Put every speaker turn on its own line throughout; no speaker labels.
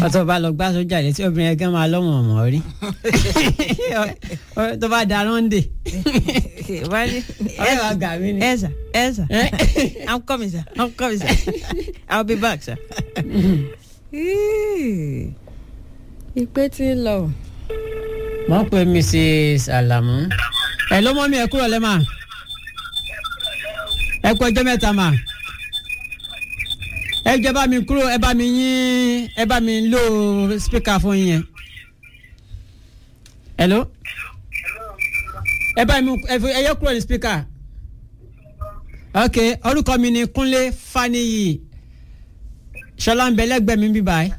ọtọ bá lọ gbá sójà létí obìnrin ẹgẹ máa lọ́wọ́ ọmọ rí tó bá da rọ́ndè ọ̀rẹ́ wa gà mí ni.
Sir. I'm coming, sir. I'll be back, sir. Ìpè tí ń lọ.
wọ́n pe Mrs. Alamu. ẹ ló mọ́ mi ẹ kúrò lẹ́mà. ẹ kú ọjọ́ mẹ́ta mà. ẹ jẹ́ bá mi kúrò ẹ bá mi lo speaker fún yín. hello. ẹ bá mi ẹ yẹ kúrò ní speaker. ok orúkọ mi ni Kúnlé Fáníyì Ṣọlá ń bẹ lẹ́gbẹ̀ẹ́ mi bí báyìí.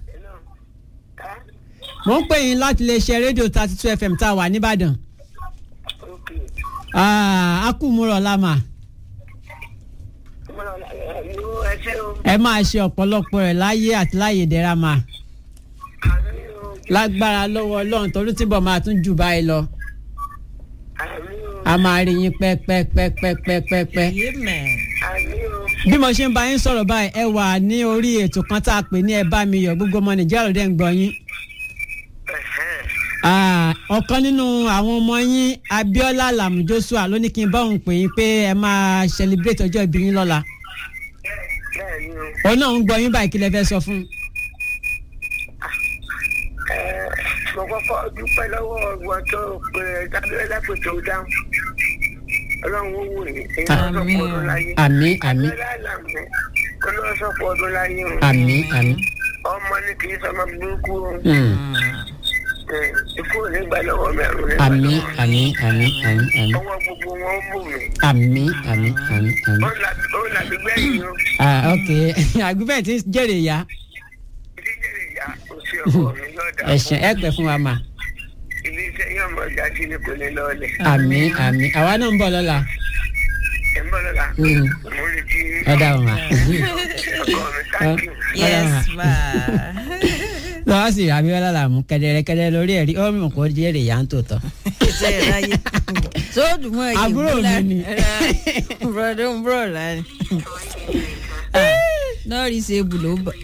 mo ń pè yín láti lè ṣe rédíò 32 FM tá a wà nìbàdàn. a kú múrọ̀ lámà. ẹ máa ṣe ọ̀pọ̀lọpọ̀ rẹ̀ láyé àti láyé ìdẹ̀ra mà. lágbára lọ́wọ́ Ọlọ́run torí tíbọ̀ máa tún jù báyìí lọ. a máa rí yín pẹ́pẹ́pẹ́pẹ́pẹ́pẹ́. bí mo ṣe ń bá yín sọ̀rọ̀ báyìí ẹ wà ní orí ètò kan tá a pè ní ẹ bá mi yọ̀ gbogbo ọmọ Nàìjíríà lóde ń gbọ́ yín. ọ̀kan nínú àwọn ọmọ yín Abíọ́lá Alamu Joshua ló ní kí n bá òun pè yín pé ẹ máa celebrate ọjọ́ ìbí yín lọ́la. òun náà ń gbọ́ yín báyìí kí lẹ fẹ́ sọ fún un.
mo kọ́kọ́ dúpẹ́ lọ́wọ́ ọgbọ́n tó pé dábẹ́rẹ́ pé tó dáhùn Ọlọ́run ó wò ní ìyẹn ọdún láyé.
àmín àmín.
ọlọ́sọ̀pọ̀ ọdún láyé o.
àmín àmín.
ọmọ ní kì í sọmọ burúkú o. ikú ò ní gbà lọ́wọ́ mi àrùn rẹ̀.
àmín àmín àmín àmín àmín.
ọwọ́ gbogbo wọn ń bò mí.
àmín àmín àmín àmín.
ó làbí gbẹ̀yìn o.
ok àgbẹ̀bẹ̀ tí jèrè ya. ẹ̀sìn ẹ pẹ́ fún wa mà.
ilé-iṣẹ́ yóò mọ̀ ọjà sí ni kò ní lọ́ọ̀lẹ̀.
àmín àmín àwa náà ń bọ̀ lọ́la.
ẹ ń bọ̀ lọ́la. mo lè ti.
ẹ dáhùn ma.
ọkọ mi táàkì.
Yes, ma.
lọ́wọ́ sì Abíọ́lá Alamu kẹ̀dẹ̀rẹ̀kẹ̀dẹ̀ lórí ẹ̀rí ó mọ̀ kó jèrè yà ń tòótọ́.
Ṣé ẹ láyé? Sóòdù mọ́ ẹ̀yìn
àbúrò mi ni.
Bùrọ̀dé ń bùrọ̀ lánìí. Not reasonable ló bá.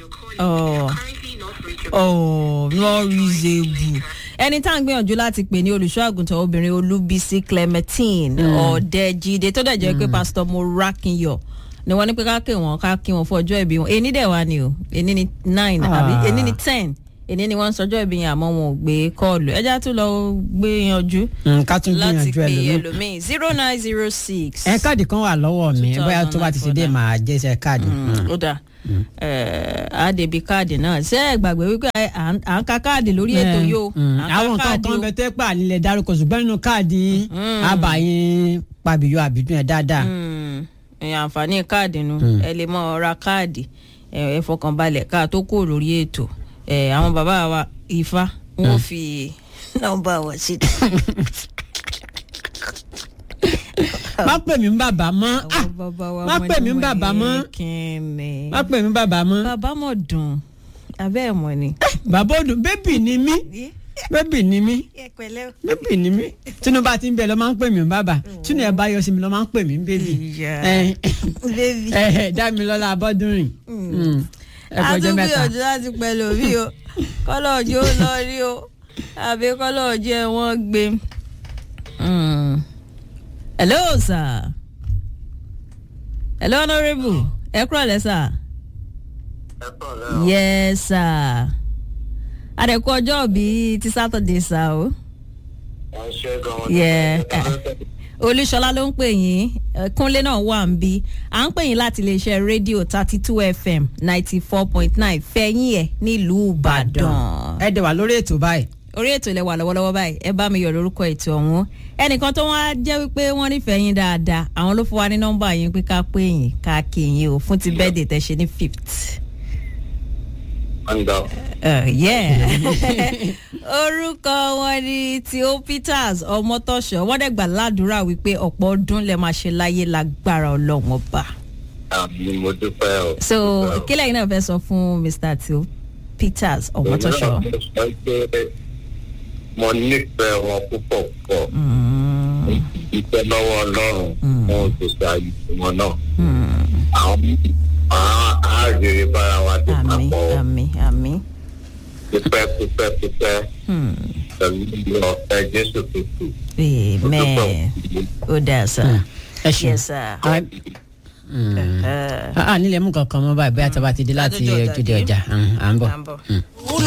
Not reasonable. Ẹni tá à ń gbìyànjú láti pè ní olùṣọ́ àgùntàn obìnrin Olúbísí Clementine Ọ̀dẹ́jídé tó dẹ̀ jẹ́ pé Pastor Morakinyọ ni wọ́n ní pé ká kí wọn fún ọjọ́ ìbí wọn. Èní dẹ̀ wá ni o, èní ni 9 àbí èní ni 10. Èní ni wọ́n ń sọjọ́ ìbí yẹn àmọ́ wọn ò gbé kọ́ọ̀lù. Ẹja tún lọ gbìyànjú
ká tún
láti
gbìyànjú
pè ẹlòmíì 0906.
ẹ káàdì kan wà lọ́wọ́ mi bóyá tó bá ti ṣe dé màá jẹ́sẹ̀ káàdì.
Ó dáa àdèbí káàdì náà ṣé ẹ gbàgbé wípé à ń ka káàdì lórí ètò yìí o.
àwọn nǹkan kan bẹ tẹ́ pà nílẹ̀ dárúkọ ṣùgbọ́n nínú káàdì àbàyìn pàbíyọ àbídùn ẹ̀ dáadáa.
àǹfààní káàdì nu ẹ lè mọ ra káàdì ẹ fọkànbalẹ̀ ká tó kó lórí ètò àwọn bàbá wa Ifá wọn fi nọ́mbà wọn sí.
má pè mí bàbá mọ́ má pè mí bàbá mọ́ má pè mí bàbá mọ́.
bàbá mọ̀ dùn abẹ́ ẹ̀ mọ̀ ni.
bàbá ò dùn bébì ni mí bébì ni mí bébì ni mí tínú bá ti ń bẹ lọ máa ń pè mí bàbá tínú ẹ bá yọ sí mi lọ máa ń pè mí bébì Dámilọ́lá Abọ́dúnrìn.
àtúgbìyànjú láti pẹ̀lú òbí o kọ́lọ́ọ̀jì ó lọ rí o àbí kọ́lọ́ọ̀jì ẹ̀ wọ́n gbé. Hello, sir. Hello, honorable. Ẹ kúrò lẹ́ sir. Yes, sir. Àdẹ̀kú ọjọ́ bíi ti Saturday, sir o. Yeah. Olúṣọlá ló ń pè yín. Kúnlé náà wà ń bí. À ń pè yín láti iléeṣẹ́ rédíò 32 FM 94.9 Fẹ́yìn ẹ̀ nílùú Ìbàdàn.
ẹ dẹ̀ wà lórí ètò báyìí.
Orí ètò ilẹ̀ wà lọ́wọ́lọ́wọ́ báyìí ẹ bá mi yọ̀ lórúkọ ètò ọ̀hún ẹnìkan tó wá jẹ́ wípé wọ́n nífẹ̀ẹ́ yín dáadáa àwọn ló fún wa ní nọ́mbà yín pé ká pè yín ká kí yín o fún ti bẹ́ẹ̀dẹ̀ tẹ̀ ṣe ní 5th. Orúkọ wọn ni Theo Peters Ọmọtọ́ṣọ́ wọ́n dẹ̀ gbà ládùúrà wípé ọ̀pọ̀ ọdún lẹ máa ṣe láyé lágbára Ọlọ́run ọba.
àmì mo dúpẹ́ o.
So kí lẹ́yìn náà fẹ́ sọ fún Mr. Theo Peters Ọmọtọ́ṣọ́.
mo nífẹ̀ẹ́ wọn púpọ̀ púpọ̀ ìfẹ́ lọ́wọ́ Ọlọ́run wọn ò tètè ayé wọn náà àwọn àárẹ̀ bára wa tó papọ̀.
àmín.
pípẹ́ pẹ̀lú ọ̀fẹ́ Jésù Kristi.
Amen. Ó dáa sá.
ẹ ṣe
Yes sir.
nílẹ̀ mú kankan mọ́ báyìí bóyá tí a bá ti dé láti ojúde ọjà à ń bọ̀.